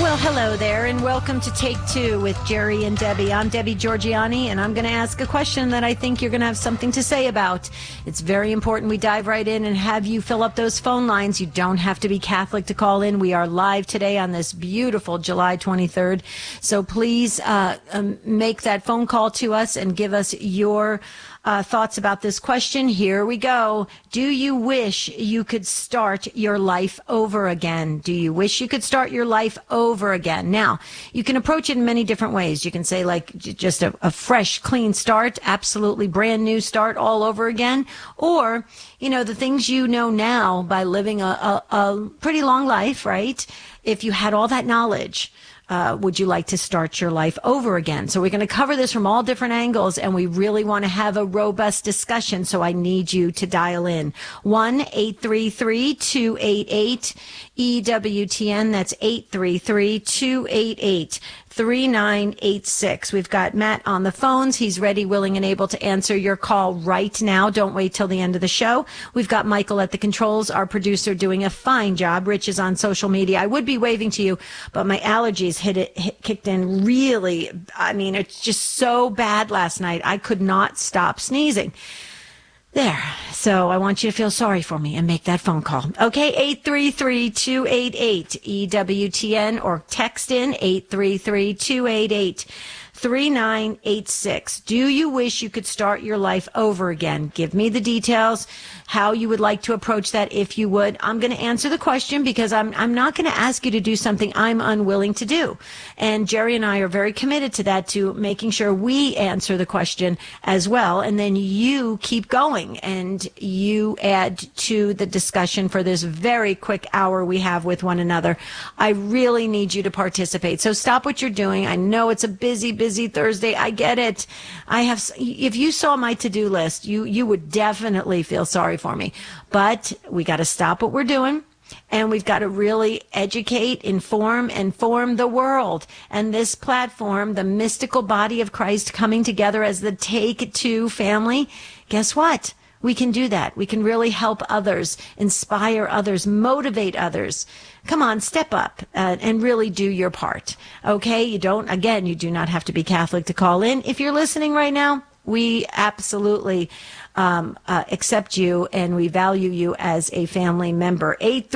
Well, hello there, and welcome to Take Two with Jerry and Debbie. I'm Debbie Georgiani, and I'm going to ask a question that I think you're going to have something to say about. It's very important we dive right in and have you fill up those phone lines. You don't have to be Catholic to call in. We are live today on this beautiful July 23rd. So please make that phone call to us and give us your thoughts about this question. Here we go. Do you wish you could start your life over again? Do you wish you could start your life over again? Now, you can approach it in many different ways. You can say like just a fresh, clean start, absolutely brand new start all over again. Or, you know, the things you know now by living a pretty long life, right? If you had all that knowledge, would you like to start your life over again? So we're going to cover this from all different angles, and we really want to have a robust discussion. So I need you to dial in. 1-833-288-EWTN. That's 833-288-3986. We've got Matt on the phones. He's ready, willing, and able to answer your call right now. Don't wait till the end of the show. We've got Michael at the controls, our producer, doing a fine job. Rich is on social media. I would be waving to you, but my allergies kicked in really. I mean, it's just so bad last night. I could not stop sneezing. There. So I want you to feel sorry for me and make that phone call. Okay, 833-288-EWTN or text in 833-288-3986. Do you wish you could start your life over again? Give me the details, how you would like to approach that if you would. I'm going to answer the question because I'm not going to ask you to do something I'm unwilling to do. And Jerry and I are very committed to that, to making sure we answer the question as well. And then you keep going and you add to the discussion for this very quick hour we have with one another. I really need you to participate. So stop what you're doing. I know it's a busy Thursday. I get it. If you saw my to-do list, you would definitely feel sorry for me. But we got to stop what we're doing. And we've got to really educate, inform, and form the world. And this platform, the mystical body of Christ coming together as the Take Two family, guess what? We can do that. We can really help others, inspire others, motivate others. Come on, step up and really do your part. Okay? You do not have to be Catholic to call in. If you're listening right now, we absolutely accept you and we value you as a family member.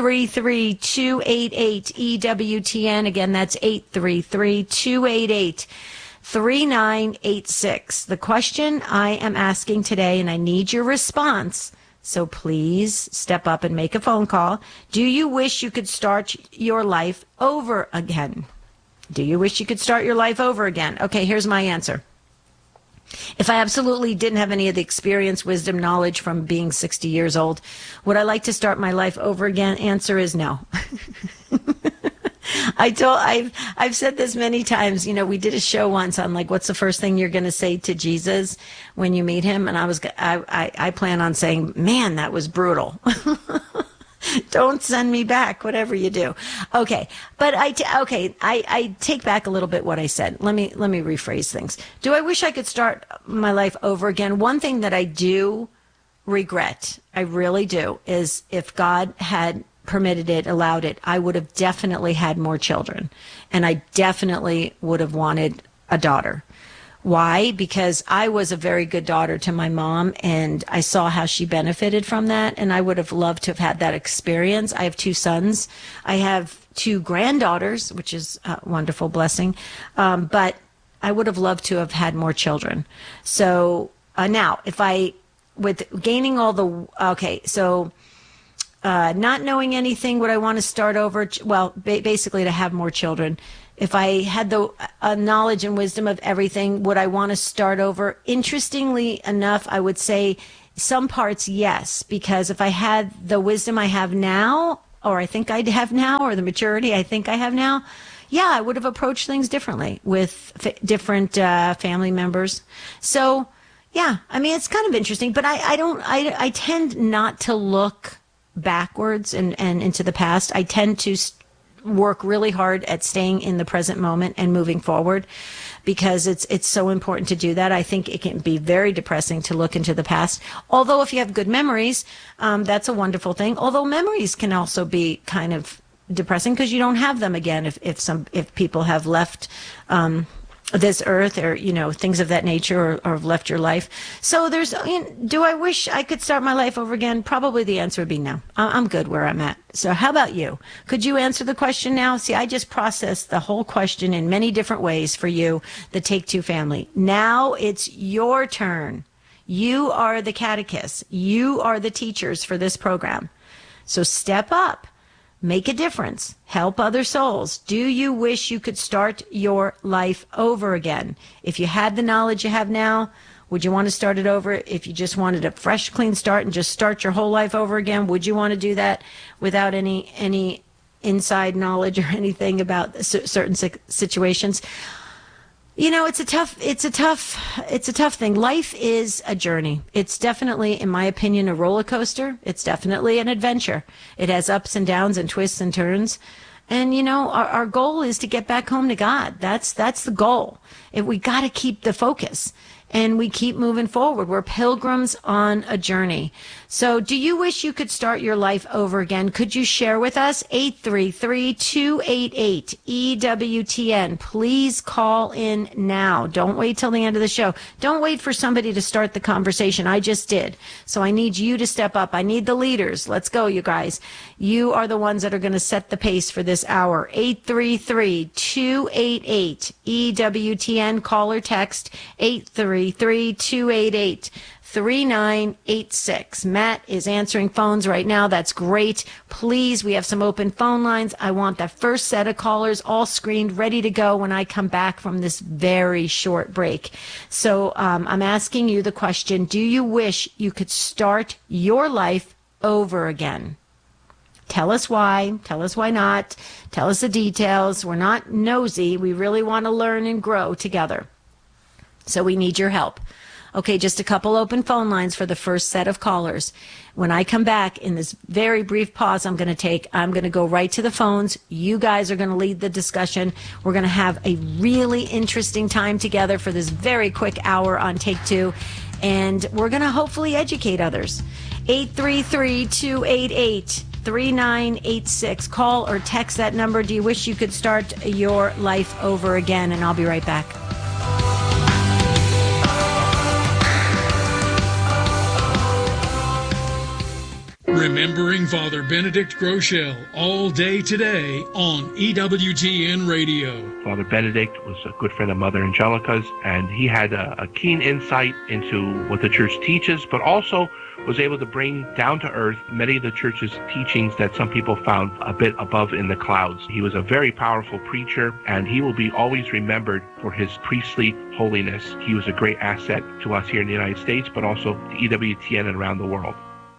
833-288-EWTN. Again, that's 833-288-3986. The question I am asking today, and I need your response, so please step up and make a phone call. Do you wish you could start your life over again? Do you wish you could start your life over again? Okay, here's my answer. If I absolutely didn't have any of the experience, wisdom, knowledge from being 60 years old, would I like to start my life over again? Answer is no. I've said this many times. You know, we did a show once on like, what's the first thing you're going to say to Jesus when you meet him? And I plan on saying, man, that was brutal. Don't send me back, whatever you do. Okay. But I take back a little bit what I said. Let me rephrase things. Do I wish I could start my life over again? One thing that I do regret, I really do, is if God had permitted it, allowed it, I would have definitely had more children. And I definitely would have wanted a daughter. Why? Because I was a very good daughter to my mom, and I saw how she benefited from that, and I would have loved to have had that experience. I have 2 sons. I have 2 granddaughters, which is a wonderful blessing, but I would have loved to have had more children. So now, with gaining all the, not knowing anything, would I want to start over? Well, basically to have more children. If I had the knowledge and wisdom of everything, would I want to start over? Interestingly enough, I would say some parts, yes, because if I had the wisdom I have now, or I think I'd have now, or the maturity I think I have now, yeah, I would have approached things differently with different family members. So, yeah, I mean, it's kind of interesting, but I tend not to look backwards and into the past. I tend to work really hard at staying in the present moment and moving forward, because it's so important to do that. I think it can be very depressing to look into the past. Although if you have good memories, that's a wonderful thing. Although memories can also be kind of depressing because you don't have them again if people have left this earth, or things of that nature, or have left your life. So do I wish I could start my life over again? Probably the answer would be no. I'm good where I'm at. So how about you? Could you answer the question now? See, I just processed the whole question in many different ways for you, the Take Two family. Now it's your turn. You are the catechists. You are the teachers for this program. So step up. Make a difference. Help other souls. Do you wish you could start your life over again? If you had the knowledge you have now, would you want to start it over? If you just wanted a fresh, clean start and just start your whole life over again, would you want to do that without any inside knowledge or anything about certain situations? It's a tough thing. Life is a journey. It's definitely, in my opinion, a roller coaster. It's definitely an adventure. It has ups and downs and twists and turns. And, our goal is to get back home to God. That's the goal. We got to keep the focus. And we keep moving forward. We're pilgrims on a journey. So do you wish you could start your life over again? Could you share with us? 833-288-EWTN. Please call in now. Don't wait till the end of the show. Don't wait for somebody to start the conversation. I just did. So I need you to step up. I need the leaders. Let's go, you guys. You are the ones that are going to set the pace for this hour. 833-288-EWTN. Call or text 833-288-3986. Matt is answering phones right now. That's great. Please, we have some open phone lines. I want the first set of callers all screened, ready to go when I come back from this very short break. So I'm asking you the question, do you wish you could start your life over again? Tell us why. Tell us why not. Tell us the details. We're not nosy. We really want to learn and grow together. So we need your help. Okay, just a couple open phone lines for the first set of callers. When I come back in this very brief pause I'm going to go right to the phones. You guys are going to lead the discussion. We're going to have a really interesting time together for this very quick hour on Take Two. And we're going to hopefully educate others. 833-288-3986. Call or text that number. Do you wish you could start your life over again? And I'll be right back. Remembering Father Benedict Groeschel all day today on EWTN Radio. Father Benedict was a good friend of Mother Angelica's, and he had a keen insight into what the church teaches, but also was able to bring down to earth many of the church's teachings that some people found a bit above in the clouds. He was a very powerful preacher, and he will be always remembered for his priestly holiness. He was a great asset to us here in the United States, but also to EWTN and around the world.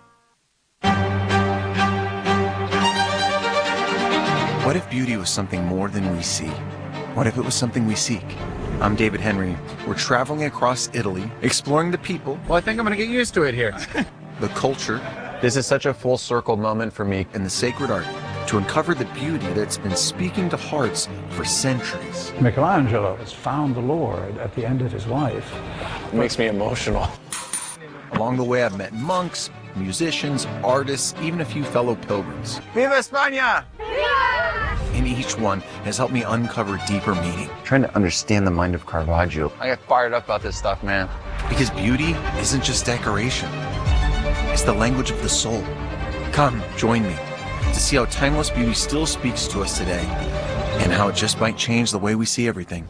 What if beauty was something more than we see? What if it was something we seek? I'm David Henry. We're traveling across Italy, exploring the people. Well, I think I'm going to get used to it here. The culture. This is such a full circle moment for me. And the sacred art to uncover the beauty that's been speaking to hearts for centuries. Michelangelo has found the Lord at the end of his life. It makes me emotional. Along the way, I've met monks, musicians, artists, even a few fellow pilgrims. Viva España! And each one has helped me uncover deeper meaning. Trying to understand the mind of Caravaggio. I get fired up about this stuff, man. Because beauty isn't just decoration. It's the language of the soul. Come, join me to see how timeless beauty still speaks to us today and how it just might change the way we see everything.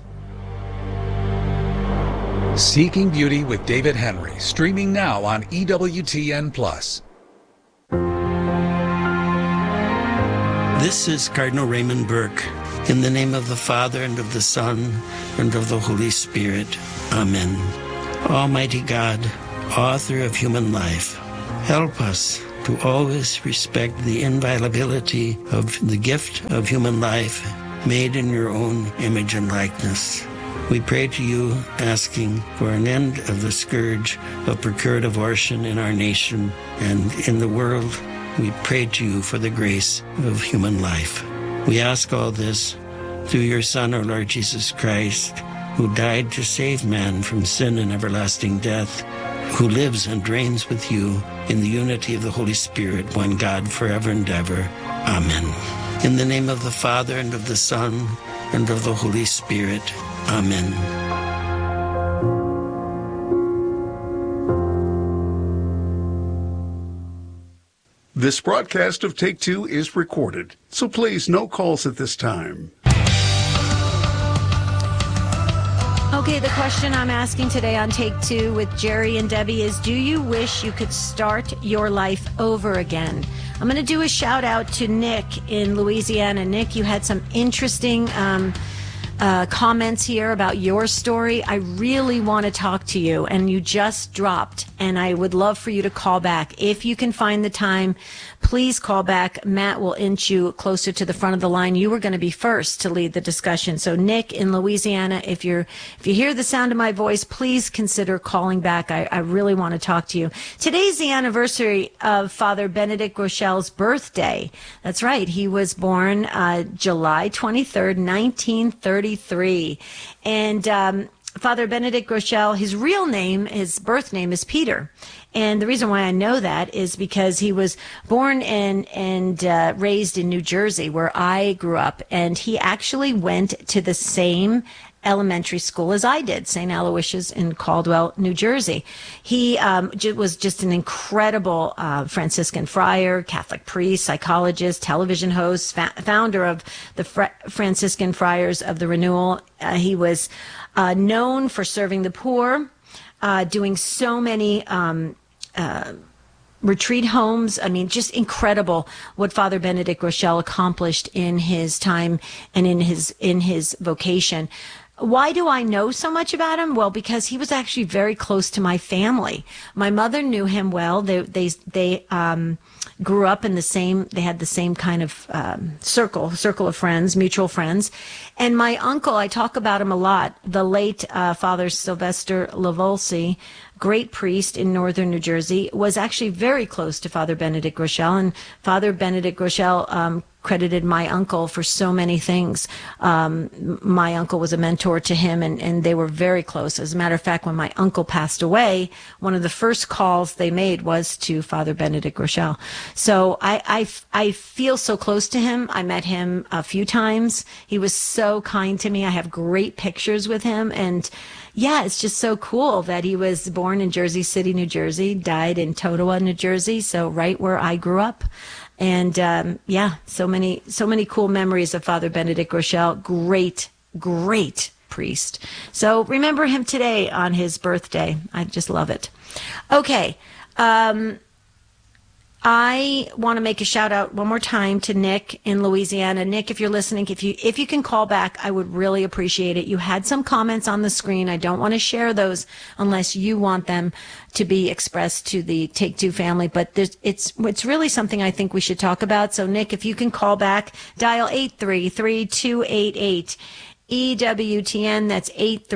Seeking Beauty with David Henry, streaming now on EWTN+. This is Cardinal Raymond Burke. In the name of the Father, and of the Son, and of the Holy Spirit. Amen. Almighty God, author of human life, help us to always respect the inviolability of the gift of human life made in your own image and likeness. We pray to you, asking for an end of the scourge of procured abortion in our nation and in the world. We pray to you for the grace of human life. We ask all this through your Son, our Lord Jesus Christ, who died to save man from sin and everlasting death, who lives and reigns with you in the unity of the Holy Spirit, one God, forever and ever. Amen. In the name of the Father, and of the Son, and of the Holy Spirit. Amen. This broadcast of Take Two is recorded, so please no calls at this time. Okay, the question I'm asking today on Take Two with Jerry and Debbie is, do you wish you could start your life over again? I'm going to do a shout out to Nick in Louisiana. Nick, you had some interesting comments here about your story. I really want to talk to you, and you just dropped, and I would love for you to call back. If you can find the time, please call back. Matt will inch you closer to the front of the line. You were going to be first to lead the discussion. So Nick in Louisiana, if you hear the sound of my voice, please consider calling back. I really want to talk to you. Today's the anniversary of Father Benedict Grochel's birthday. That's right. He was born July 23rd, 1933. And Father Benedict Grochel, his real name, his birth name is Peter. And the reason why I know that is because he was born and raised in New Jersey, where I grew up. And he actually went to the same elementary school as I did, St. Aloysius in Caldwell, New Jersey. He was just an incredible Franciscan friar, Catholic priest, psychologist, television host, founder of the Franciscan Friars of the Renewal. He was known for serving the poor, doing so many retreat homes. I mean, just incredible what Father Benedict Grochel accomplished in his time and in his vocation. Why do I know so much about him? Well, because he was actually very close to my family. My mother knew him well. They grew up in they had the same kind of circle of friends, mutual friends. And my uncle, I talk about him a lot, the late Father Sylvester Lavolsi, great priest in northern New Jersey, was actually very close to Father Benedict Grochel. And Father Benedict Grochel credited my uncle for so many things. My uncle was a mentor to him, and they were very close. As a matter of fact, when my uncle passed away, one of the first calls they made was to Father Benedict Grochel. So I feel so close to him. I met him a few times. He was so kind to me. I have great pictures with him, and yeah, it's just so cool that he was born in Jersey City, New Jersey, died in Totowa, New Jersey, so right where I grew up. And yeah, so many cool memories of Father Benedict Grochel. Great priest. So remember him today on his birthday. I just love it. Okay. I want to make a shout out one more time to Nick in Louisiana. Nick, if you're listening, if you can call back, I would really appreciate it. You had some comments on the screen. I don't want to share those unless you want them to be expressed to the Take Two family, but it's really something I think we should talk about. So Nick, if you can call back, dial 833-288 EWTN. That's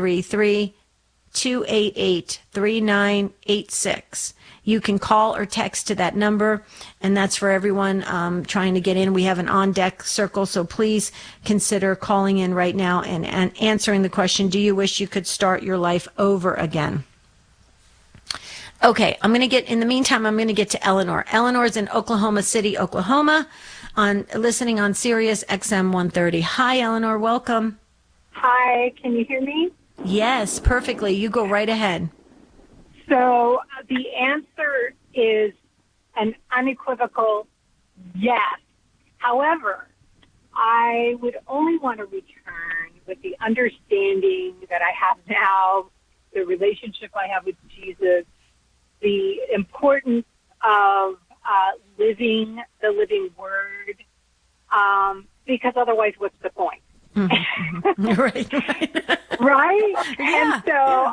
833-288-3986. You can call or text to that number, and that's for everyone trying to get in. We have an on-deck circle, so please consider calling in right now and answering the question, do you wish you could start your life over again? Okay, in the meantime, I'm going to get to Eleanor. Eleanor's in Oklahoma City, Oklahoma, listening on Sirius XM 130. Hi, Eleanor, welcome. Hi, can you hear me? Yes, perfectly. You go right ahead. So the answer is an unequivocal yes. However, I would only want to return with the understanding that I have now, the relationship I have with Jesus, the importance of living the living word, because otherwise what's the point? Mm-hmm. right. Right? Yeah, and so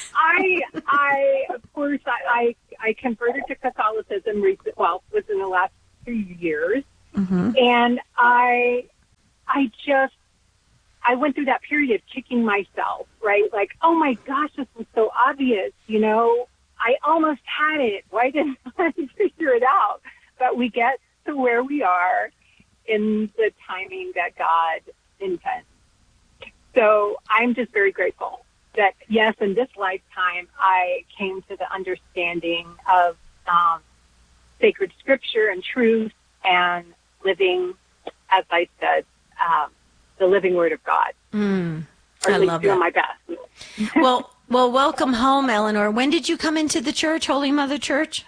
I of course, I converted to Catholicism within the last 2 years. Mm-hmm. And I went through that period of kicking myself, right? Like, oh my gosh, this was so obvious, I almost had it. Why didn't I figure it out? But we get to where we are in the timing that God intends. So I'm just very grateful that, yes, in this lifetime, I came to the understanding of sacred scripture and truth and living as I said, the living Word of God. Mm, or at I least love doing that. my best. Well, welcome home, Eleanor. When did you come into the church, Holy Mother Church?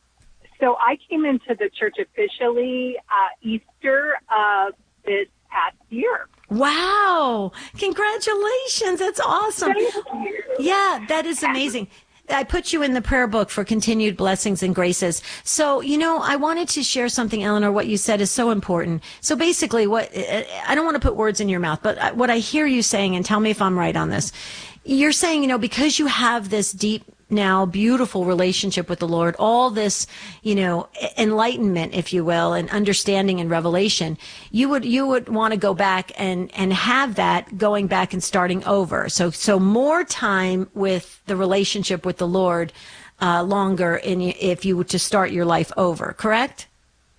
So I came into the church officially Easter of this past year. Wow. Congratulations. That's awesome. Thank you. Yeah, that is amazing. I put you in the prayer book for continued blessings and graces. So, I wanted to share something, Eleanor. What you said is so important. So basically I don't want to put words in your mouth, but what I hear you saying, and tell me if I'm right on this, you're saying, because you have this deep, now beautiful relationship with the Lord, all this, enlightenment, if you will, and understanding and revelation, you would want to go back and have that going back and starting over. So more time with the relationship with the Lord, longer if you were to start your life over, correct?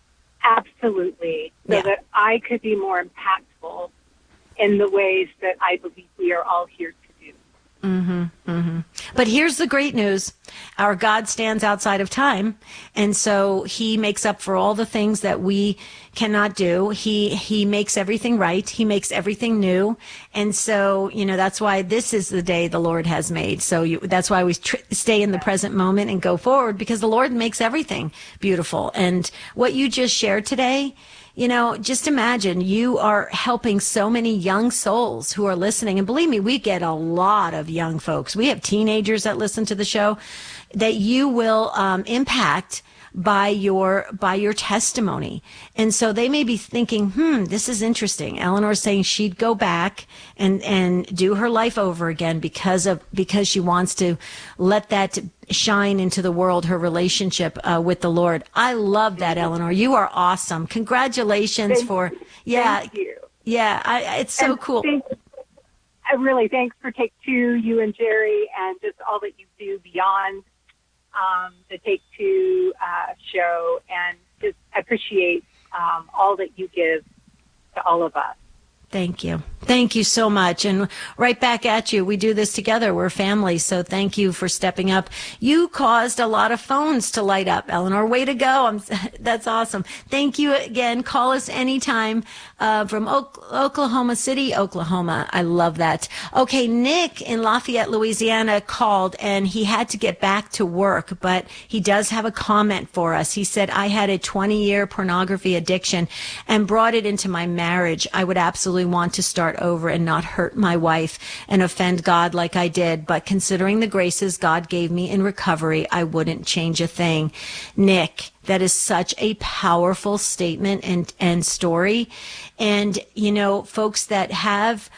Absolutely. So that I could be more impactful in the ways that I believe we are all here to do. Mm-hmm, mm-hmm. But here's the great news. Our God stands outside of time, and so he makes up for all the things that we cannot do. He makes everything right. He makes everything new. And so, that's why this is the day the Lord has made. So that's why we stay in the present moment and go forward, because the Lord makes everything beautiful. And what you just shared today, just imagine you are helping so many young souls who are listening. And believe me, we get a lot of young folks. We have teenagers that listen to the show that you will impact by your testimony. And so they may be thinking, this is interesting. Eleanor's saying she'd go back and do her life over again because she wants to let that shine into the world, her relationship with the Lord. I love that, Eleanor. You are awesome. Congratulations Thank you. Yeah, it's so cool. Thanks for Take Two, you and Jerry, and just all that you do beyond the Take Two show, and just appreciate all that you give to all of us. Thank you. Thank you so much. And right back at you. We do this together. We're family. So thank you for stepping up. You caused a lot of phones to light up, Eleanor. Way to go. That's awesome. Thank you again. Call us anytime from Oklahoma City, Oklahoma. I love that. Okay, Nick in Lafayette, Louisiana called, and he had to get back to work, but he does have a comment for us. He said, I had a 20-year pornography addiction and brought it into my marriage. I would absolutely want to start over and not hurt my wife and offend God like I did. But considering the graces God gave me in recovery, I wouldn't change a thing. Nick, that is such a powerful statement and story. And, folks that have,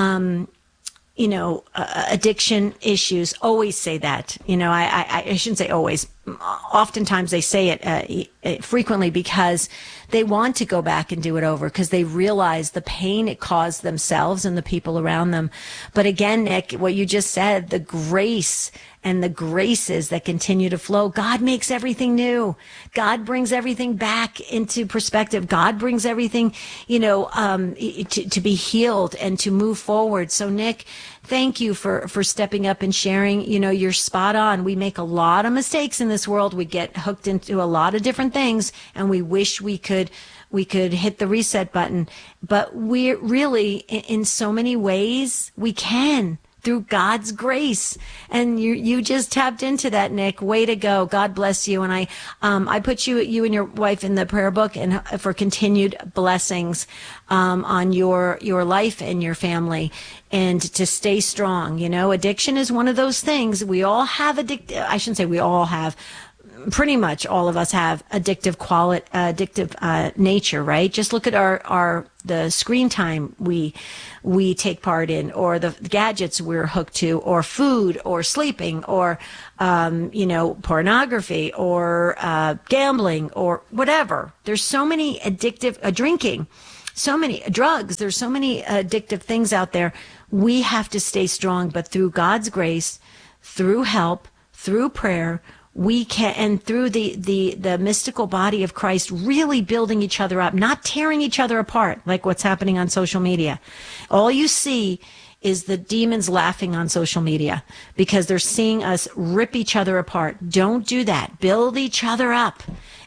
addiction issues always say that. I shouldn't say always. Oftentimes they say it frequently because they want to go back and do it over, because they realize the pain it caused themselves and the people around them. But again, Nick, what you just said, the grace and the graces that continue to flow. God makes everything new. God brings everything back into perspective. God brings everything, to be healed and to move forward. So Nick, thank you for stepping up and sharing. You're spot on. We make a lot of mistakes in this world. We get hooked into a lot of different things, and we wish we could hit the reset button. But we're really, in so many ways, we can, through God's grace. And you just tapped into that, Nick. Way to go. God bless you. And I put you and your wife in the prayer book and for continued blessings on your life and your family, and to stay strong. Addiction is one of those things. We all have I shouldn't say we all have. Pretty much all of us have addictive nature, right? Just look at the screen time we take part in, or the gadgets we're hooked to, or food, or sleeping, or pornography, or gambling, or whatever. There's so many addictive drinking, so many drugs. There's so many addictive things out there. We have to stay strong, but through God's grace, through help, through prayer, we can, and through the mystical body of Christ, really building each other up, not tearing each other apart like what's happening on social media. All you see is the demons laughing on social media because they're seeing us rip each other apart. Don't do that. Build each other up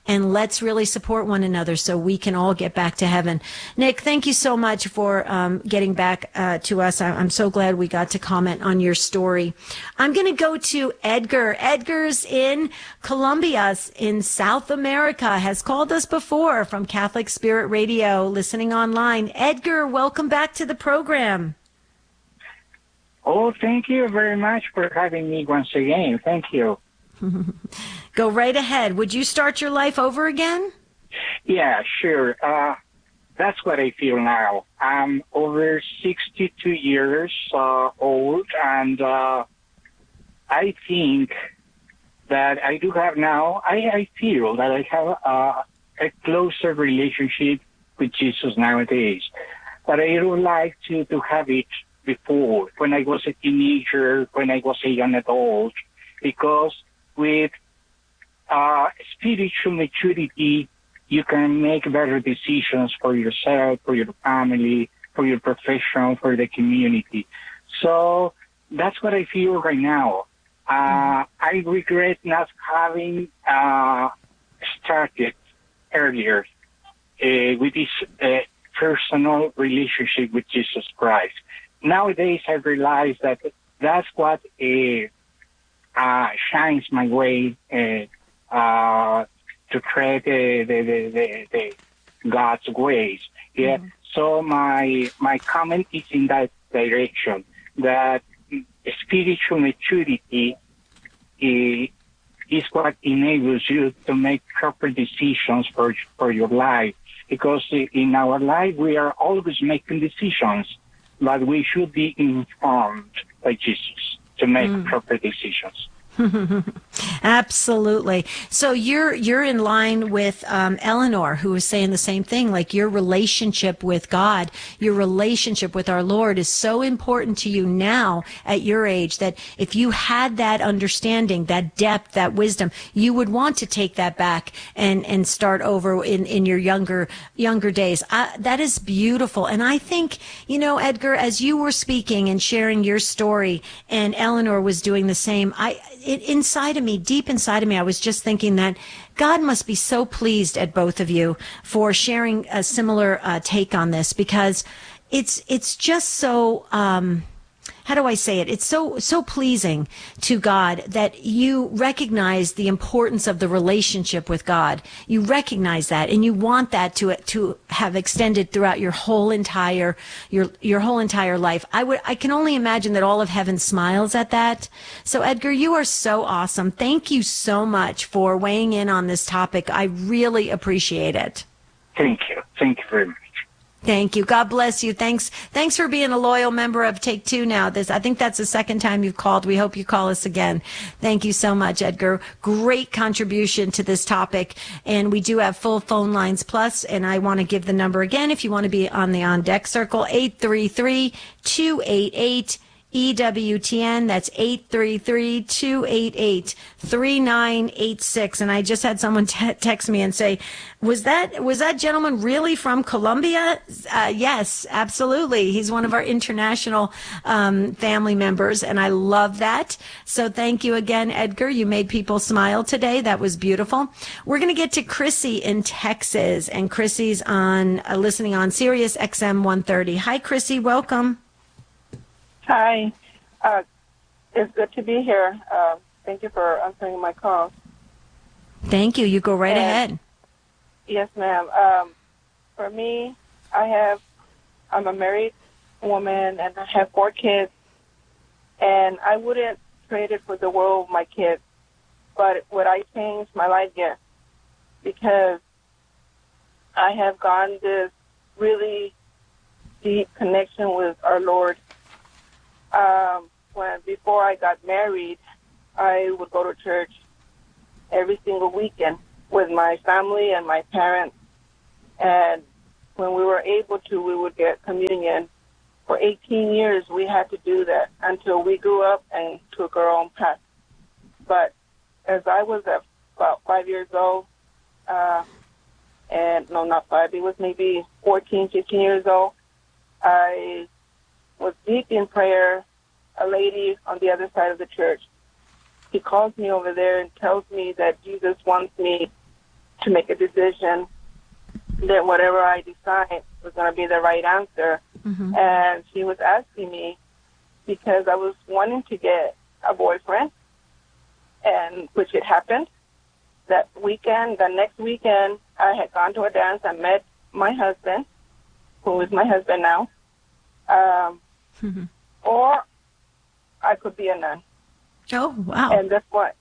and let's really support one another so we can all get back to heaven. Nick, thank you so much for getting back to us. I'm so glad we got to comment on your story. I'm going to go to Edgar. Edgar's in Colombia in South America, has called us before from Catholic Spirit Radio, listening online. Edgar, welcome back to the program. Oh, thank you very much for having me once again. Thank you. Go right ahead. Would you start your life over again? Yeah, sure. That's what I feel now. I'm over 62 years old, and I think that I do have now, I feel that I have a closer relationship with Jesus nowadays. But I would like to have it before, when I was a teenager, when I was a young adult, because with spiritual maturity, you can make better decisions for yourself, for your family, for your profession, for the community. So that's what I feel right now. I regret not having started earlier with this personal relationship with Jesus Christ. Nowadays, I realize that that's what shines my way to tread the God's ways. Yeah. Mm-hmm. So my comment is in that direction, that spiritual maturity is what enables you to make proper decisions for your life. Because in our life, we are always making decisions, but we should be informed by Jesus to make proper decisions. Absolutely. So you're in line with Eleanor, who was saying the same thing. Like, your relationship with God, your relationship with our Lord is so important to you now at your age, that if you had that understanding, that depth, that wisdom, you would want to take that back and start over in your younger days. That is beautiful. And I think, Edgar, as you were speaking and sharing your story, and Eleanor was doing the same, deep inside of me, I was just thinking that God must be so pleased at both of you for sharing a similar take on this, because it's just so, how do I say it? It's so pleasing to God that you recognize the importance of the relationship with God. You recognize that, and you want that to have extended throughout your whole entire your whole entire life. I can only imagine that all of heaven smiles at that. So, Edgar, you are so awesome. Thank you so much for weighing in on this topic. I really appreciate it. Thank you. Thank you very much. Thank you. God bless you. Thanks for being a loyal member of Take Two now. I think that's the second time you've called. We hope you call us again. Thank you so much, Edgar. Great contribution to this topic. And we do have full phone lines plus, and I want to give the number again if you want to be on the On Deck Circle, 833-288 EWTN. That's 833-288-3986. And I just had someone text me and say, was that gentleman really from Colombia? Yes, absolutely. He's one of our international family members, and I love that. So thank you again, Edgar. You made people smile today. That was beautiful. We're going to get to Chrissy in Texas, and Chrissy's on listening on Sirius XM 130. Hi, Chrissy. Welcome. Hi. It's good to be here. Thank you for answering my call. Thank you. You go right ahead. Yes, ma'am. For me, I'm a married woman, and I have 4 kids, and I wouldn't trade it for the world, my kids. But would I change my life? Yes, because I have gone this really deep connection with our Lord. Before I got married, I would go to church every single weekend with my family and my parents. And when we were able to, we would get communion. For 18 years, we had to do that until we grew up and took our own path. But as I was about 5 years old, not 5, it was maybe 14, 15 years old, I was deep in prayer. A lady on the other side of the church, she calls me over there and tells me that Jesus wants me to make a decision that whatever I decide was going to be the right answer. Mm-hmm. And she was asking me because I was wanting to get a boyfriend, and which had happened. That weekend, the next weekend, I had gone to a dance and met my husband, who is my husband now. Or I could be a nun. Oh, wow. And that's what.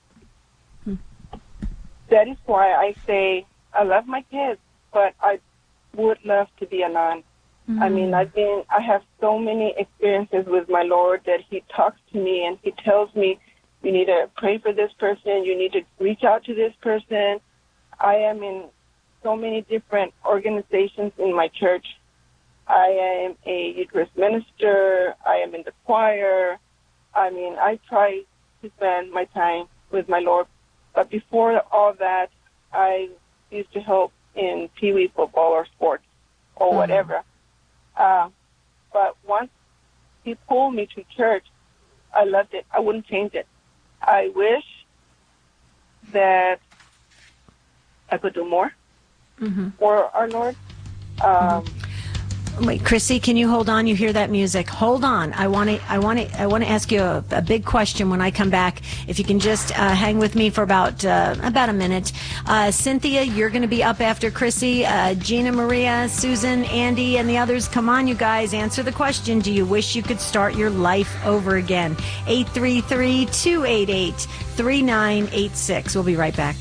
That is why I say I love my kids, but I would love to be a nun. I mean, I have so many experiences with my Lord that He talks to me and He tells me, you need to pray for this person, you need to reach out to this person. I am in so many different organizations in my church. I am a Eucharist minister. I am in the choir. I mean, I try to spend my time with my Lord. But before all that, I used to help in Pee Wee football or sports or whatever. But once He pulled me to church, I loved it. I wouldn't change it. I wish that I could do more for our Lord. Wait, Chrissy, can you hold on? You hear that music? Hold on. I want to ask you a big question when I come back. If you can just hang with me for about a minute. Cynthia, you're going to be up after Chrissy. Gina, Maria, Susan, Andy, and the others. Come on, you guys. Answer the question. Do you wish you could start your life over again? 833-288-3986. We'll be right back.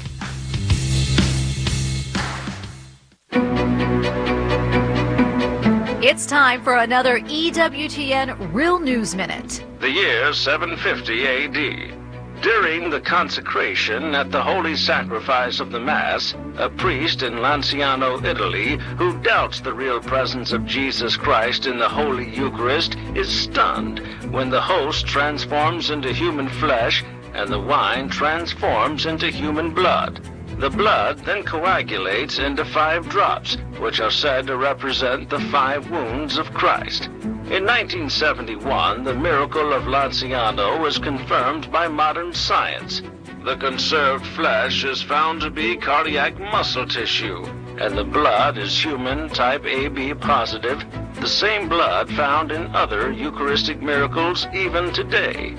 It's time for another EWTN Real News Minute. The year 750 A.D. During the consecration at the Holy Sacrifice of the Mass, a priest in Lanciano, Italy, who doubts the real presence of Jesus Christ in the Holy Eucharist, is stunned when the host transforms into human flesh and the wine transforms into human blood. The blood then coagulates into 5 drops, which are said to represent the 5 wounds of Christ. In 1971, the miracle of Lanciano was confirmed by modern science. The conserved flesh is found to be cardiac muscle tissue, and the blood is human type AB positive, the same blood found in other Eucharistic miracles even today.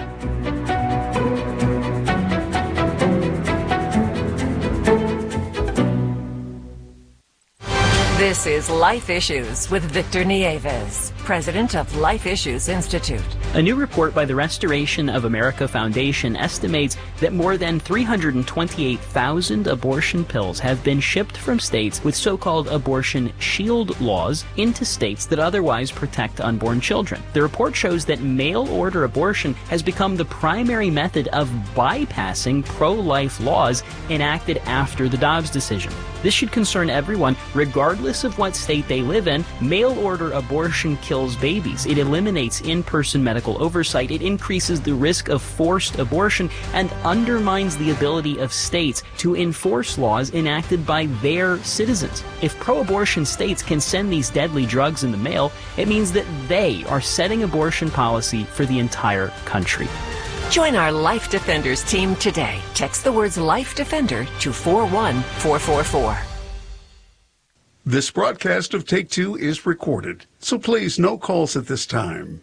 This is Life Issues with Victor Nieves, president of Life Issues Institute. A new report by the Restoration of America Foundation estimates that more than 328,000 abortion pills have been shipped from states with so-called abortion shield laws into states that otherwise protect unborn children. The report shows that mail-order abortion has become the primary method of bypassing pro-life laws enacted after the Dobbs decision. This should concern everyone, regardless of what state they live in. Mail-order abortion kills babies. It eliminates in-person medical oversight. It increases the risk of forced abortion and undermines the ability of states to enforce laws enacted by their citizens. If pro-abortion states can send these deadly drugs in the mail, it means that they are setting abortion policy for the entire country. Join our Life Defenders team today. Text the words Life Defender to 41444. This broadcast of Take Two is recorded, so please no calls at this time.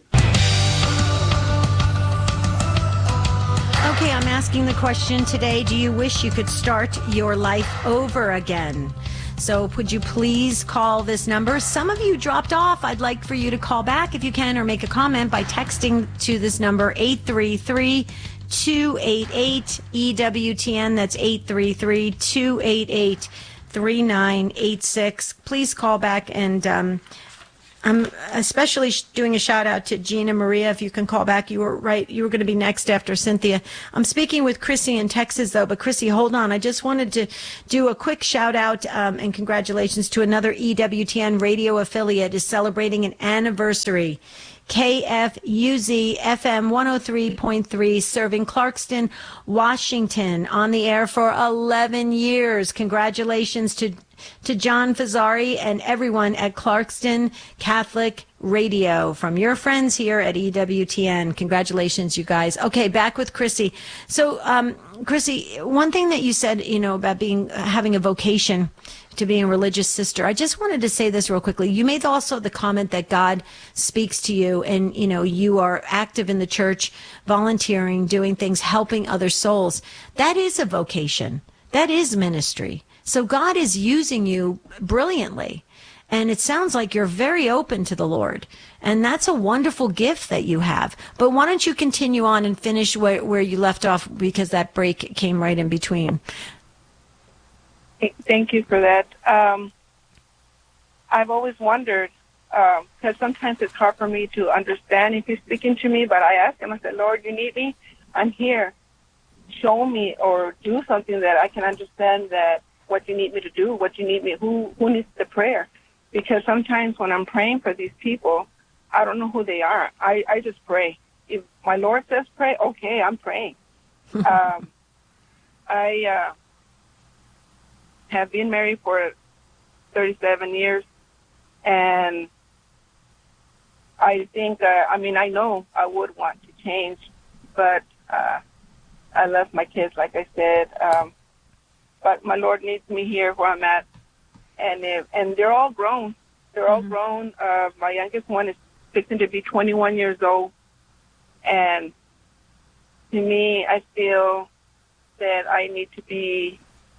Okay, I'm asking the question today, do you wish you could start your life over again? So would you please call this number? Some of you dropped off. I'd like for you to call back if you can, or make a comment by texting to this number, 833-288-EWTN. That's 833-288-3986. Please call back, and I'm especially doing a shout out to Gina Maria. If you can call back, you were right. You were going to be next after Cynthia. I'm speaking with Chrissy in Texas, though. But Chrissy, hold on. I just wanted to do a quick shout out and congratulations to another EWTN radio affiliate is celebrating an anniversary. KFUZ FM 103.3, serving Clarkston, Washington, on the air for 11 years. Congratulations to to John Fazzari and everyone at Clarkston Catholic Radio from your friends here at EWTN. Congratulations, you guys. Okay, back with Chrissy. So, Chrissy, one thing that you said, about having a vocation to being a religious sister, I just wanted to say this real quickly. You made also the comment that God speaks to you and, you are active in the church, volunteering, doing things, helping other souls. That is a vocation. That is ministry. So God is using you brilliantly. And it sounds like you're very open to the Lord. And that's a wonderful gift that you have. But why don't you continue on and finish where you left off, because that break came right in between. Thank you for that. I've always wondered, because sometimes it's hard for me to understand if he's speaking to me, but I ask him, I said, Lord, you need me? I'm here. Show me or do something that I can understand that what you need me to do, what you need me, who needs the prayer. Because sometimes when I'm praying for these people, I don't know who they are. I just pray. If my Lord says pray, okay, I'm praying. I have been married for 37 years, and I think, I know I would want to change, but I love my kids, like I said, but my Lord needs me here where I'm at. And they're all grown. They're all grown. My youngest one is fixing to be 21 years old. And to me, I feel that I need to be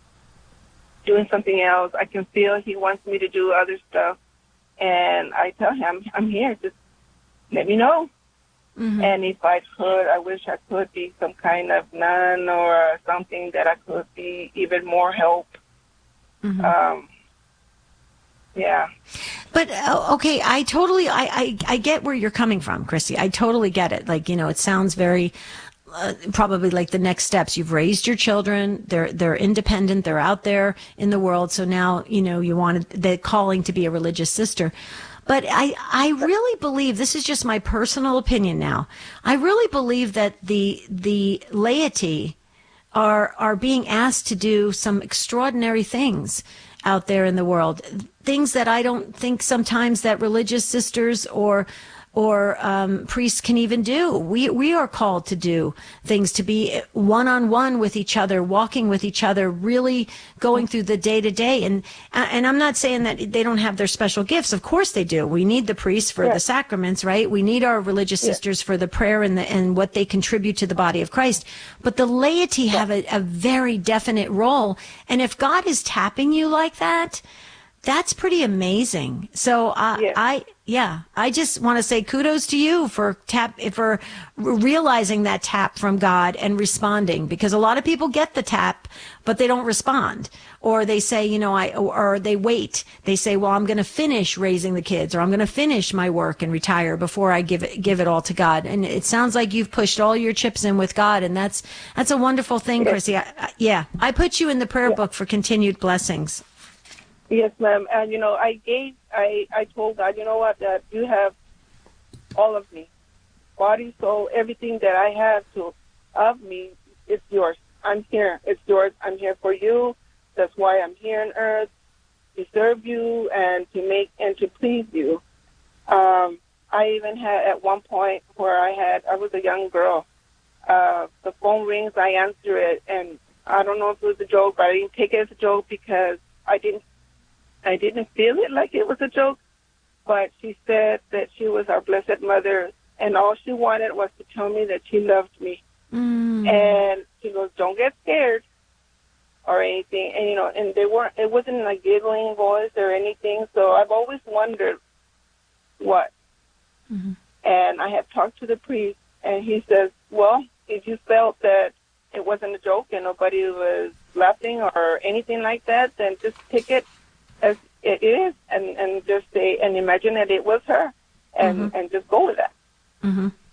doing something else. I can feel he wants me to do other stuff. And I tell him, I'm here. Just let me know. Mm-hmm. And if I could, I wish I could be some kind of nun or something that I could be even more help. Mm-hmm. Yeah. But, okay, I totally, I get where you're coming from, Chrissy. I totally get it. Like, it sounds very, probably like the next steps. You've raised your children. They're independent. They're out there in the world. So now, you wanted the calling to be a religious sister. But I really believe, this is just my personal opinion now, I really believe that the laity are being asked to do some extraordinary things out there in the world, things that I don't think sometimes that religious sisters or priests can even do. We are called to do things, to be one-on-one with each other, walking with each other, really going through the day-to-day. And I'm not saying that they don't have their special gifts. Of course they do. We need the priests for the sacraments, right? We need our religious sisters for the prayer and what they contribute to the body of Christ. But the laity have a very definite role. And if God is tapping you like that, that's pretty amazing. So I just want to say kudos to you for realizing that tap from God and responding, because a lot of people get the tap, but they don't respond, or they say, or they wait. They say, well, I'm going to finish raising the kids, or I'm going to finish my work and retire before I give it all to God. And it sounds like you've pushed all your chips in with God, and that's a wonderful thing, Chrissy. I put you in the prayer book for continued blessings. Yes, ma'am. And, I told God, you know what, that you have all of me, body, soul, everything that I have of me, it's yours. I'm here. It's yours. I'm here for you. That's why I'm here on earth, to serve you and to please you. I even had at one point where I was a young girl. The phone rings, I answer it, and I don't know if it was a joke, but I didn't take it as a joke because I didn't feel it like it was a joke, but she said that she was our Blessed Mother, and all she wanted was to tell me that she loved me. Mm. And she goes, don't get scared or anything. And, it wasn't in a giggling voice or anything, so I've always wondered what. Mm-hmm. And I had talked to the priest, and he says, well, if you felt that it wasn't a joke and nobody was laughing or anything like that, then just take it as it is, and just say and imagine that it was her, and just go with that. Mm-hmm.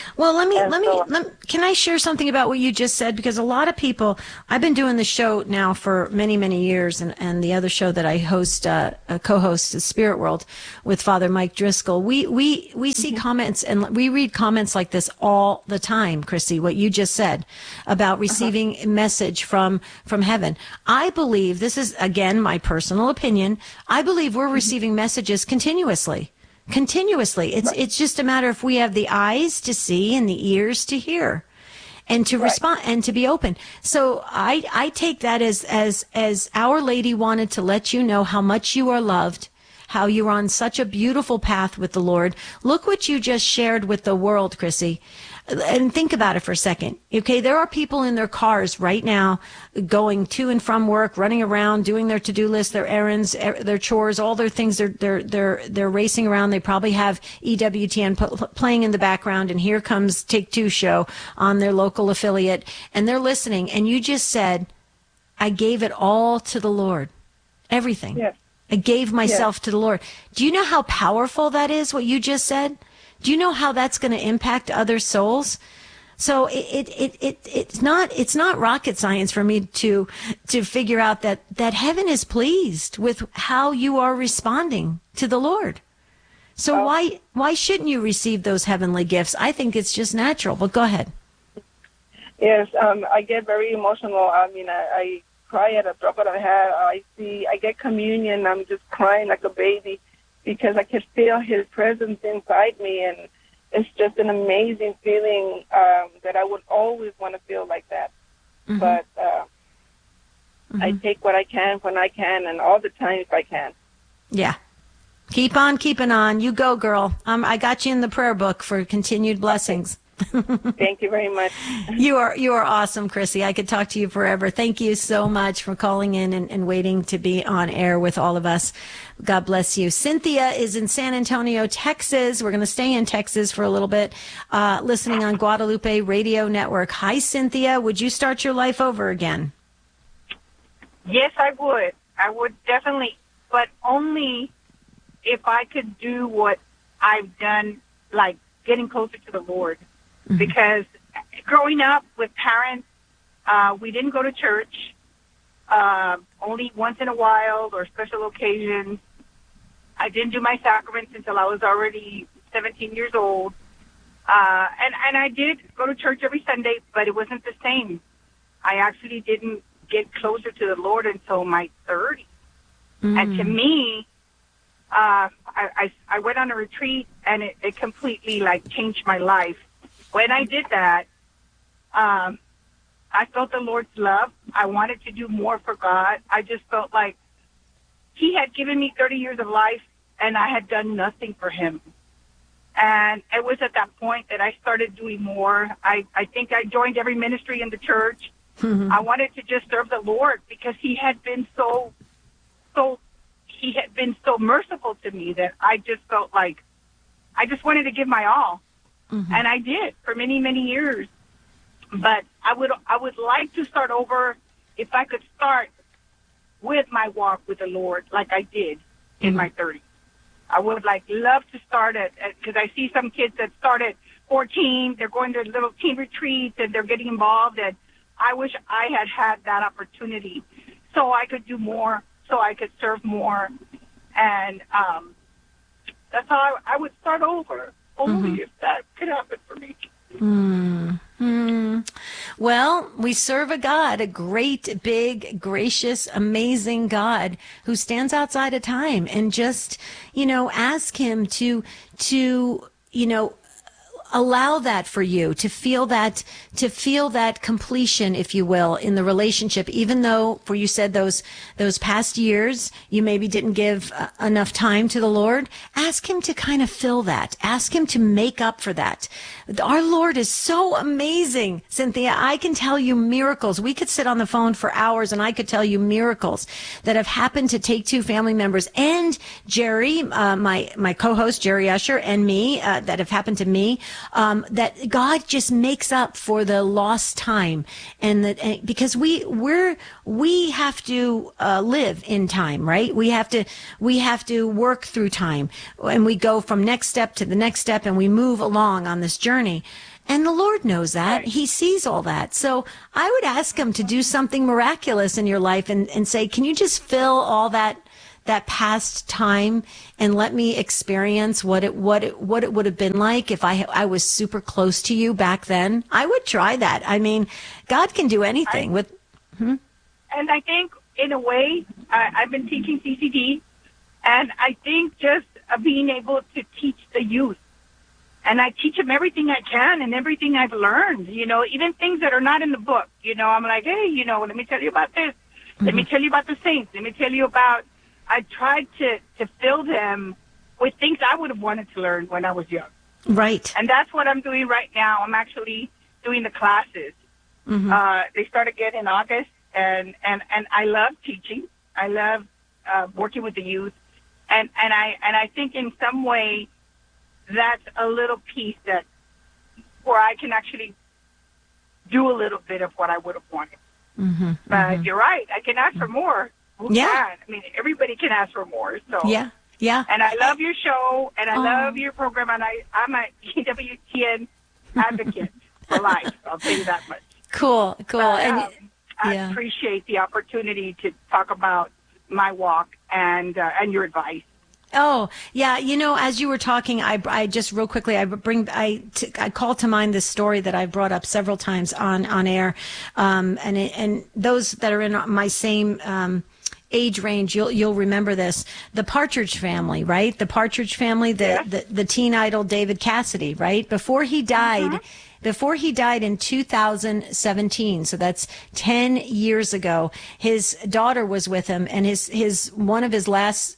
Well, can I share something about what you just said? Because a lot of people, I've been doing the show now for many, many years, and the other show that I host, co-host is Spirit World with Father Mike Driscoll. We see comments and we read comments like this all the time, Chrissy, what you just said about receiving a message from heaven. I believe, this is again my personal opinion, I believe we're receiving messages continuously. It's just a matter if we have the eyes to see and the ears to hear and to respond and to be open. So I take that as Our Lady wanted to let you know how much you are loved, how you're on such a beautiful path with the Lord. Look what you just shared with the world, Chrissy. And think about it for a second. Okay, there are people in their cars right now going to and from work, running around, doing their to-do list, their errands, their chores, all their things. They're racing around. They probably have EWTN playing in the background, and here comes Take Two show on their local affiliate, and they're listening. And you just said, I gave it all to the Lord. Everything. Yes. I gave myself to the Lord. Do you know how powerful that is, what you just said? Do you know how that's going to impact other souls? So it's not rocket science for me to figure out that heaven is pleased with how you are responding to the Lord. So why shouldn't you receive those heavenly gifts? I think it's just natural. But go ahead. Yes, I get very emotional. I mean, I cry at a drop of a hat. I get communion. I'm just crying like a baby, because I can feel his presence inside me, and it's just an amazing feeling that I would always want to feel like that. Mm-hmm. But I take what I can when I can, and all the time if I can. Yeah. Keep on keeping on. You go, girl. I got you in the prayer book for continued blessings. Thank you very much. You are awesome, Chrissy. I could talk to you forever. Thank you so much for calling in and waiting to be on air with all of us. God bless you. Cynthia is in San Antonio, Texas. We're going to stay in Texas for a little bit, listening on Guadalupe Radio Network. Hi, Cynthia. Would you start your life over again? Yes, I would. I would definitely, but only if I could do what I've done, like getting closer to the Lord. Mm-hmm. Because growing up with parents, we didn't go to church, only once in a while or special occasions. I didn't do my sacraments until I was already 17 years old. And I did go to church every Sunday, but it wasn't the same. I actually didn't get closer to the Lord until my 30s. Mm-hmm. And to me, I went on a retreat, and it completely, changed my life. When I did that, I felt the Lord's love. I wanted to do more for God. I just felt like He had given me 30 years of life, and I had done nothing for Him. And it was at that point that I started doing more. I think I joined every ministry in the church. Mm-hmm. I wanted to just serve the Lord, because He had been so merciful to me that I just felt like I just wanted to give my all. Mm-hmm. And I did for many, many years. But I would like to start over if I could start with my walk with the Lord like I did in my 30s. I would love to start it, because I see some kids that start at 14, they're going to little teen retreats and they're getting involved, and I wish I had that opportunity so I could do more, so I could serve more. And that's how I would start over, only if that could happen for me. Mm-hmm. Well, we serve a God, a great, big, gracious, amazing God who stands outside of time, and just, ask Him to allow that for you, to feel that completion, if you will, in the relationship, even though, for you said those past years, you maybe didn't give enough time to the Lord. Ask Him to kind of fill that. Ask Him to make up for that. Our Lord is so amazing, Cynthia. I can tell you miracles. We could sit on the phone for hours, and I could tell you miracles that have happened to Take Two family members and Jerry, my co-host, Jerry Usher, and me, that have happened to me. that God just makes up for the lost time, and because we have to live in time, right? We have to work through time, and we go from next step to the next step, and we move along on this journey. And the Lord knows that. Right. He sees all that. So I would ask him to do something miraculous in your life and say, can you just fill all that past time and let me experience what it would have been like if I was super close to you back then? I would try that. I mean, God can do anything with. And I think in a way, I've been teaching CCD, and I think just being able to teach the youth. And I teach them everything I can and everything I've learned, even things that are not in the book. I'm like, hey, let me tell you about this. Mm-hmm. Let me tell you about the saints. Let me tell you about, I tried to fill them with things I would have wanted to learn when I was young. Right. And that's what I'm doing right now. I'm actually doing the classes. Mm-hmm. They start again in August, and I love teaching. I love working with the youth. And I think in some way, that's a little piece where I can actually do a little bit of what I would have wanted. Mm-hmm, but you're right. I can ask for more. Who can? I mean, everybody can ask for more. So yeah. And I love your show, and I love your program, and I'm an EWTN advocate for life. I'll tell you that much. Cool. I appreciate the opportunity to talk about my walk and your advice. Oh, yeah. As you were talking, I just real quickly, I call to mind this story that I've brought up several times on air. And those that are in my same, age range, you'll remember this. The Partridge Family, right? The Partridge Family, the teen idol David Cassidy, right? Before he died in 2017, so that's 10 years ago, his daughter was with him, and his one of his last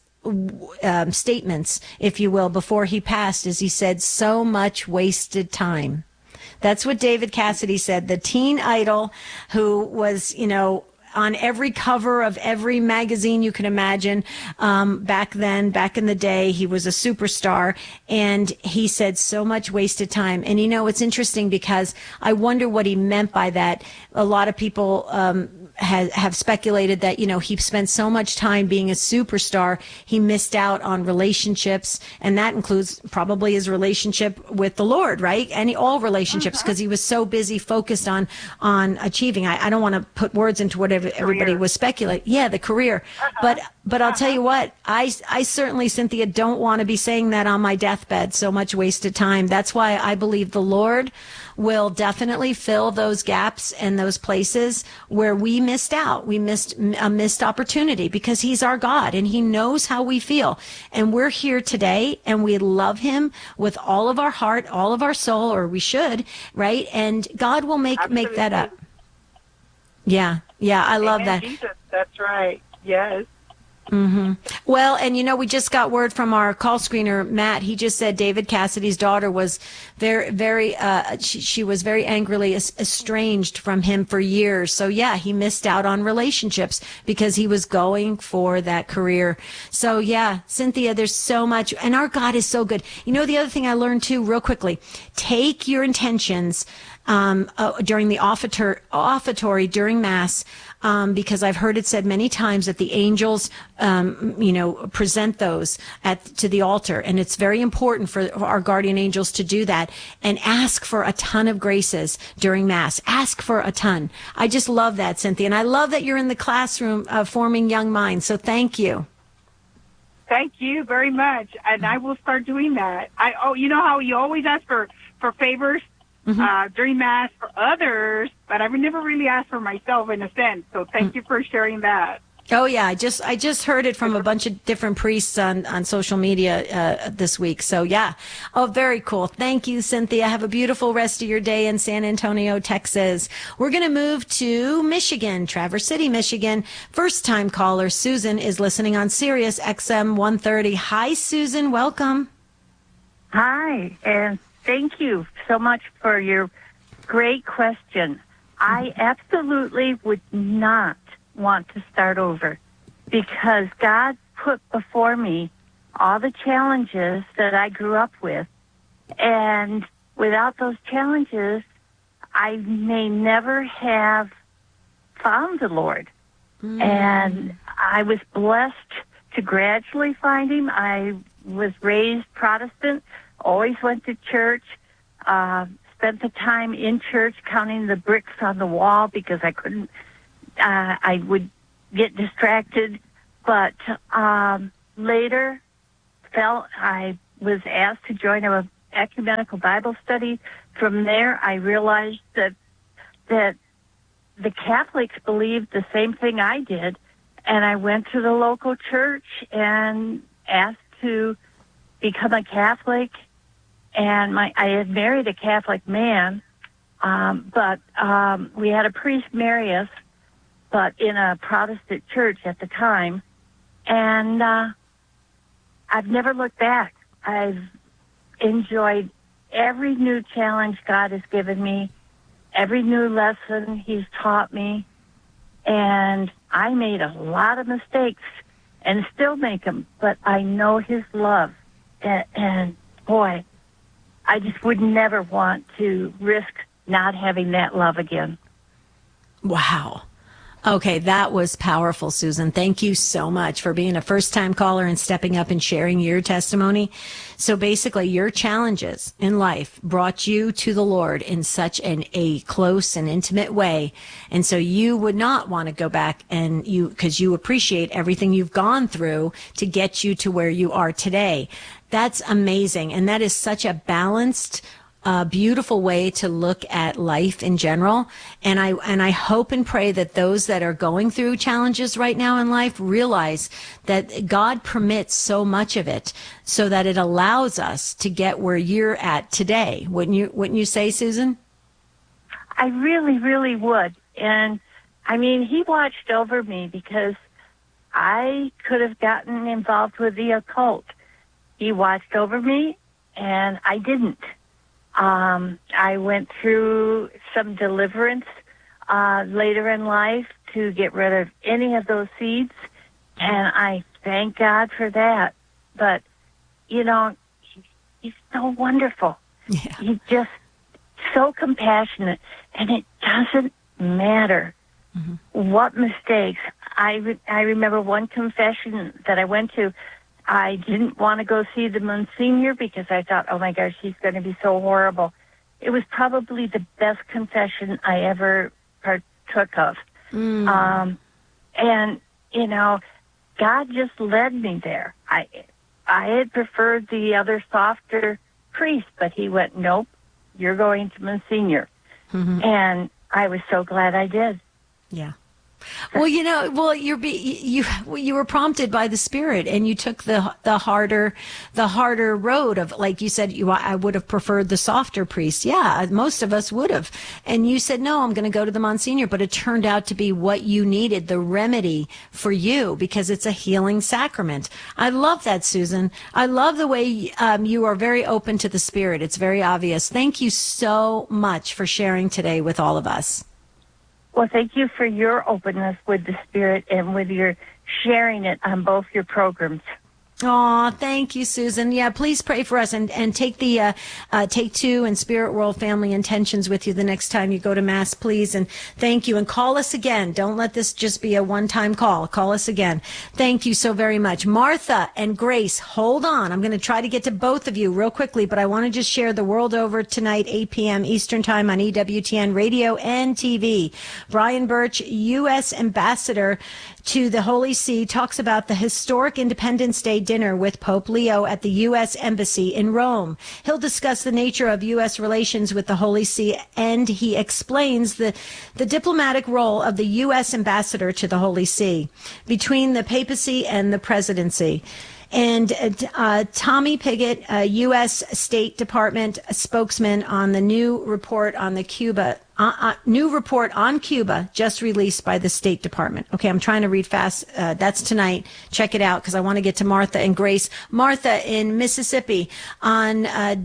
statements, if you will, before he passed, is he said, "So much wasted time." That's what David Cassidy said, the teen idol who was, on every cover of every magazine you can imagine. Back in the day, he was a superstar, and he said so much wasted time. And it's interesting because I wonder what he meant by that. A lot of people have speculated that, he spent so much time being a superstar, he missed out on relationships, and that includes probably his relationship with the Lord, right? And all relationships, because he was so busy focused on achieving. I don't want to put words into whatever everybody was speculating. Yeah, the career. But I'll tell you what, I certainly, Cynthia, don't want to be saying that on my deathbed, so much wasted time. That's why I believe the Lord will definitely fill those gaps and those places where we missed out. We missed a missed opportunity, because he's our God and he knows how we feel. And we're here today and we love him with all of our heart, all of our soul, or we should, right? And God will make that up. Yeah. I love that. Jesus, that's right. Yes. Mm-hmm. Well, and we just got word from our call screener, Matt. He just said David Cassidy's daughter was very, she was very angrily estranged from him for years. So yeah, he missed out on relationships because he was going for that career. So yeah, Cynthia, there's so much, and our God is so good. The other thing I learned too, real quickly, take your intentions during the offertory during Mass, because I've heard it said many times that the angels, present those to the altar, and it's very important for our guardian angels to do that and ask for a ton of graces during Mass. Ask for a ton. I just love that, Cynthia, and I love that you're in the classroom forming young minds. So thank you. Thank you very much, and I will start doing that. You know how you always ask for favors. Mm-hmm. During Mass for others, but I've never really asked for myself in a sense. So thank you for sharing that. Oh yeah, I just heard it from a bunch of different priests on social media this week. So yeah, very cool. Thank you, Cynthia. Have a beautiful rest of your day in San Antonio, Texas. We're going to move to Michigan, Traverse City, Michigan. First time caller Susan is listening on Sirius XM 130. Hi, Susan. Welcome. Hi, and thank you so much for your great question. I absolutely would not want to start over, because God put before me all the challenges that I grew up with. And without those challenges, I may never have found the Lord. And I was blessed to gradually find him. I was raised Protestant, always went to church, spent the time in church counting the bricks on the wall because I couldn't, I would get distracted. But later, I was asked to join an ecumenical Bible study. From there, I realized that the Catholics believed the same thing I did, and I went to the local church and asked to become a Catholic. And I had married a Catholic man, but we had a priest marry us, but in a Protestant church at the time. And I've never looked back. I've enjoyed every new challenge God has given me, every new lesson he's taught me, and I made a lot of mistakes and still make them, but I know his love. And boy, I just would never want to risk not having that love again. Wow. Okay, that was powerful, Susan. Thank you so much for being a first-time caller and stepping up and sharing your testimony. So basically, your challenges in life brought you to the Lord in such a close and intimate way. And so you would not want to go back because you appreciate everything you've gone through to get you to where you are today. That's amazing. And that is such a balanced, beautiful way to look at life in general. And I hope and pray that those that are going through challenges right now in life realize that God permits so much of it so that it allows us to get where you're at today. Wouldn't you say, Susan? I really, really would. And I mean, he watched over me because I could have gotten involved with the occult. He watched over me and I didn't. I went through some deliverance later in life to get rid of any of those seeds, and I thank God for that. But, you know, he's so wonderful. Yeah. He's just so compassionate, and it doesn't matter what mistakes. I remember one confession that I went to. I didn't want to go see the Monsignor because I thought, oh my gosh, he's going to be so horrible. It was probably the best confession I ever partook of. And, you know, God just led me there. I had preferred the other softer priest, but he went, nope, you're going to Monsignor. And I was so glad I did. Yeah. Well, you were prompted by the Spirit, and you took the harder road of, like you said, I would have preferred the softer priest. Yeah, most of us would have. And you said, no, I'm going to go to the Monsignor, but it turned out to be what you needed, the remedy for you, because it's a healing sacrament. I love that, Susan. I love the way you are very open to the Spirit. It's very obvious. Thank you so much for sharing today with all of us. Well, thank you for your openness with the Spirit and with your sharing it on both your programs. Oh, thank you, Susan. Yeah, please pray for us and take the Take Two and Spirit World Family Intentions with you the next time you go to Mass, please. And thank you. And call us again. Don't let this just be a one-time call. Call us again. Thank you so very much. Martha and Grace, hold on. I'm going to try to get to both of you real quickly, but I want to just share the world over tonight, 8 p.m. Eastern Time on EWTN Radio and TV. Brian Birch, U.S. Ambassador to the Holy See, talks about the historic Independence Day dinner with Pope Leo at the U.S. Embassy in Rome. He'll discuss the nature of U.S. relations with the Holy See, and he explains the diplomatic role of the U.S. Ambassador to the Holy See between the papacy and the presidency. And Tommy Pigott, U.S. State Department spokesman, on the new report on the Cuba just released by the State Department. Okay, I'm trying to read fast. That's tonight. Check it out because I want to get to Martha and Grace. Martha in Mississippi on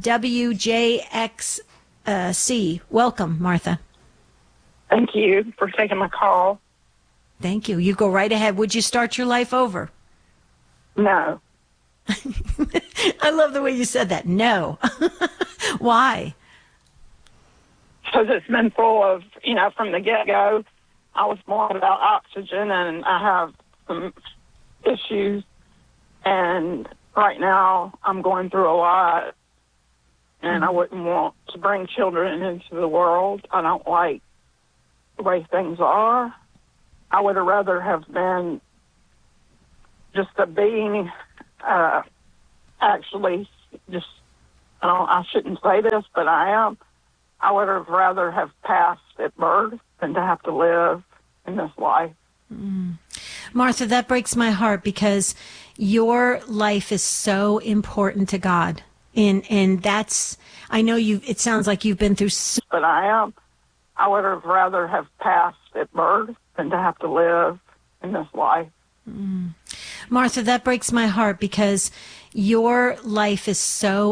WJXC. Welcome, Martha. Thank you for taking my call. Thank you. You go right ahead. Would you start your life over? No. I love the way you said that. No. Why? because it's been full of, from the get-go. I was born without oxygen, and I have some issues. And right now, I'm going through a lot, and I wouldn't want to bring children into the world. I don't like the way things are. I would have rather have been just a being, actually, just, I shouldn't say this, but I am. I would have rather have passed at birth than to have to live in this life. Martha, that breaks my heart because your life is so important to God. And that's, I know it sounds like you've been through but I am. I would have rather have passed at birth than to have to live in this life. Martha, that breaks my heart because your life is so